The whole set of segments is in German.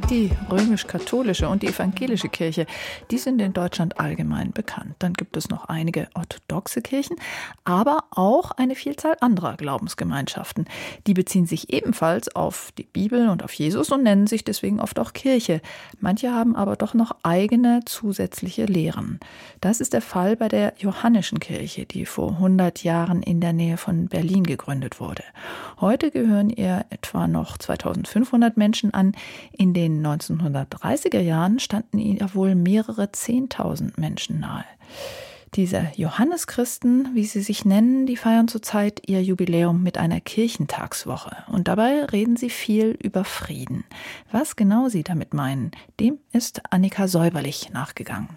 Die römisch-katholische und die evangelische Kirche, die sind in Deutschland allgemein bekannt. Dann gibt es noch einige orthodoxe Kirchen, aber auch eine Vielzahl anderer Glaubensgemeinschaften. Die beziehen sich ebenfalls auf die Bibel und auf Jesus und nennen sich deswegen oft auch Kirche. Manche haben aber doch noch eigene zusätzliche Lehren. Das ist der Fall bei der Johannischen Kirche, die vor 100 Jahren in der Nähe von Berlin gegründet wurde. Heute gehören ihr etwa noch 2500 Menschen an. In den 1930er Jahren standen ihr wohl mehrere 10.000 Menschen nahe. Diese Johanneschristen, wie sie sich nennen, die feiern zurzeit ihr Jubiläum mit einer Kirchentagswoche. Und dabei reden sie viel über Frieden. Was genau sie damit meinen, dem ist Annika Säuberlich nachgegangen.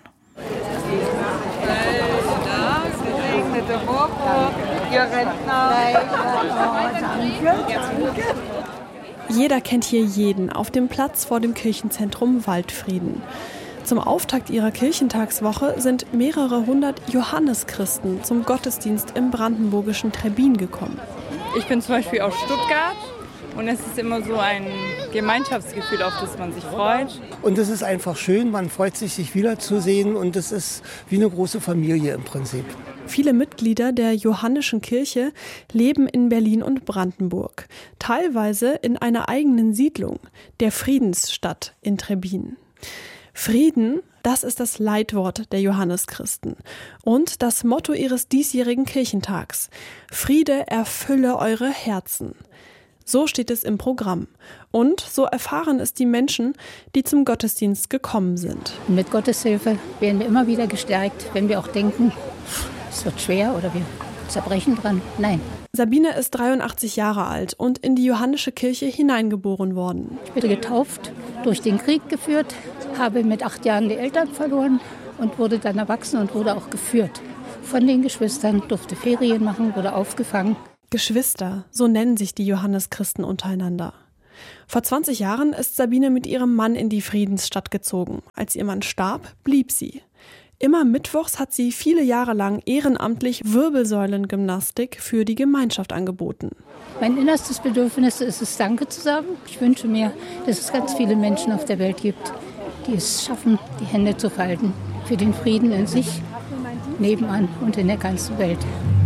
Jeder kennt hier jeden auf dem Platz vor dem Kirchenzentrum Waldfrieden. Zum Auftakt ihrer Kirchentagswoche sind mehrere hundert Johanneschristen zum Gottesdienst im brandenburgischen Trebbin gekommen. Ich bin zum Beispiel aus Stuttgart und es ist immer so ein Gemeinschaftsgefühl, auf das man sich freut. Und es ist einfach schön, man freut sich, sich wiederzusehen und es ist wie eine große Familie im Prinzip. Viele Mitglieder der Johannischen Kirche leben in Berlin und Brandenburg, teilweise in einer eigenen Siedlung, der Friedensstadt in Trebbin. Frieden, das ist das Leitwort der Johanneschristen und das Motto ihres diesjährigen Kirchentags. Friede erfülle eure Herzen. So steht es im Programm. Und so erfahren es die Menschen, die zum Gottesdienst gekommen sind. Mit Gottes Hilfe werden wir immer wieder gestärkt, wenn wir auch denken, es wird schwer oder wir zerbrechen dran. Nein. Sabine ist 83 Jahre alt und in die Johannische Kirche hineingeboren worden. Ich bin getauft, durch den Krieg geführt, habe mit 8 Jahren die Eltern verloren und wurde dann erwachsen und wurde auch geführt. Von den Geschwistern, durfte Ferien machen, wurde aufgefangen. Geschwister, so nennen sich die Johanneschristen untereinander. Vor 20 Jahren ist Sabine mit ihrem Mann in die Friedensstadt gezogen. Als ihr Mann starb, blieb sie. Immer mittwochs hat sie viele Jahre lang ehrenamtlich Wirbelsäulengymnastik für die Gemeinschaft angeboten. Mein innerstes Bedürfnis ist es, Danke zu sagen. Ich wünsche mir, dass es ganz viele Menschen auf der Welt gibt, die es schaffen, die Hände zu falten für den Frieden in sich, nebenan und in der ganzen Welt.